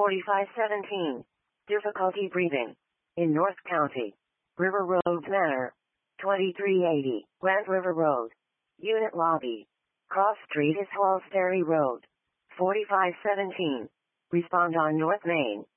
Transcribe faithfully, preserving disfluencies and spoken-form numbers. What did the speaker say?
forty-five seventeen. Difficulty breathing. In North County. River Road Manor. twenty-three eighty. Grand River Road. Unit Lobby. Cross Street is Halsbury Road. forty-five seventeen. Respond on North Main.